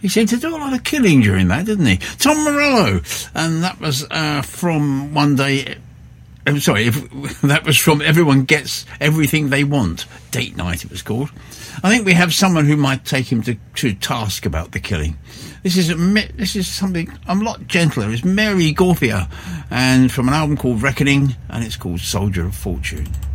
He seemed to do a lot of killing during that, didn't he? Tom Morello, and that was from One Day... I'm sorry, that was from Everyone Gets Everything They Want. Date Night, it was called. I think we have someone who might take him to task about the killing. This is something a lot gentler. It's Mary Gauthier, and from an album called Reckoning, and it's called Soldier of Fortune.